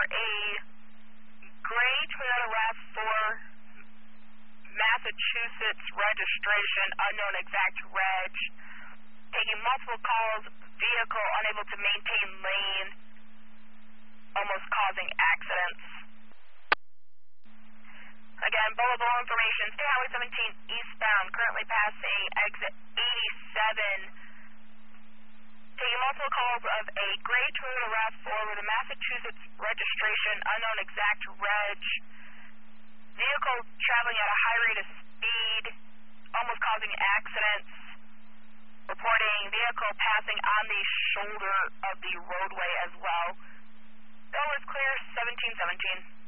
a gray Toyota RAV4, Massachusetts registration, unknown exact reg, taking multiple calls, vehicle unable to maintain lane, almost causing accidents. Again, billable information, State Highway 17 eastbound, currently passing exit 87. Taking multiple calls of a gray Toyota RAV4 with a Massachusetts registration, unknown exact reg. Vehicle traveling at a high rate of speed, almost causing accidents. Reporting vehicle passing on the shoulder of the roadway as well. Bill is clear, 1717.